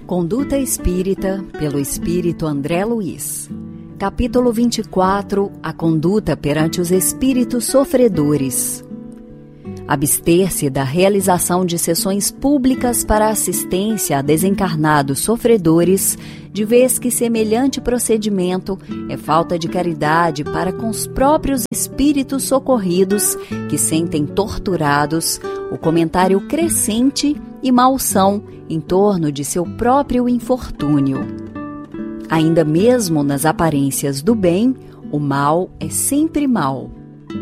Conduta Espírita, pelo Espírito André Luiz. Capítulo 24. A conduta perante os espíritos sofredores. Abster-se da realização de sessões públicas para assistência a desencarnados sofredores, de vez que semelhante procedimento é falta de caridade para com os próprios espíritos socorridos que sentem torturados o comentário crescente e malsão em torno de seu próprio infortúnio. Ainda mesmo nas aparências do bem, o mal é sempre mal.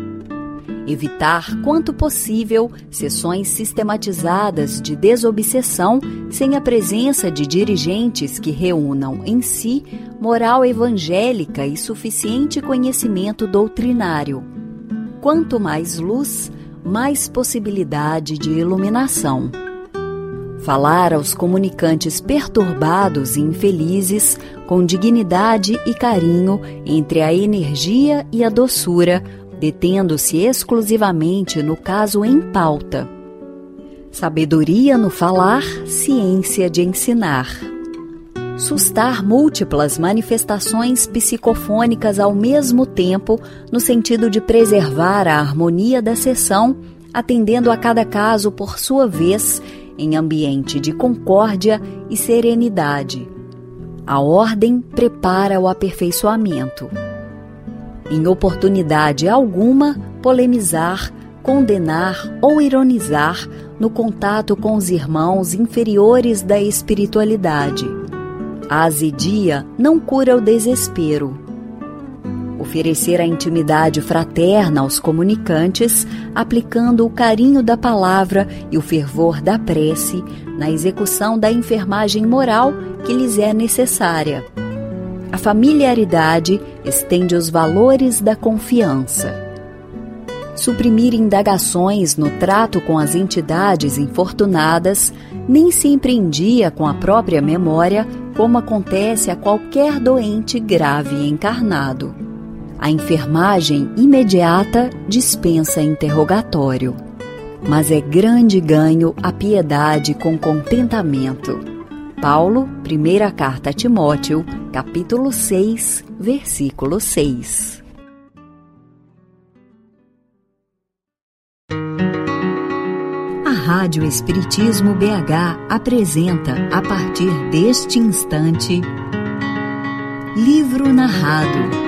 Evitar, quanto possível, sessões sistematizadas de desobsessão sem a presença de dirigentes que reúnam em si moral evangélica e suficiente conhecimento doutrinário. Quanto mais luz, mais possibilidade de iluminação. Falar aos comunicantes perturbados e infelizes com dignidade e carinho entre a energia e a doçura, detendo-se exclusivamente no caso em pauta. Sabedoria no falar, ciência de ensinar. Sustar múltiplas manifestações psicofônicas ao mesmo tempo, no sentido de preservar a harmonia da sessão, atendendo a cada caso por sua vez, em ambiente de concórdia e serenidade. A ordem prepara o aperfeiçoamento. Em oportunidade alguma, polemizar, condenar ou ironizar no contato com os irmãos inferiores da espiritualidade. A azedia não cura o desespero. Oferecer a intimidade fraterna aos comunicantes, aplicando o carinho da palavra e o fervor da prece na execução da enfermagem moral que lhes é necessária. A familiaridade estende os valores da confiança. Suprimir indagações no trato com as entidades infortunadas, nem sempre em dia com a própria memória, como acontece a qualquer doente grave e encarnado. A enfermagem imediata dispensa interrogatório. Mas é grande ganho a piedade com contentamento. Paulo, primeira carta a Timóteo, capítulo 6, versículo 6. A Rádio Espiritismo BH apresenta, a partir deste instante, Livro Narrado.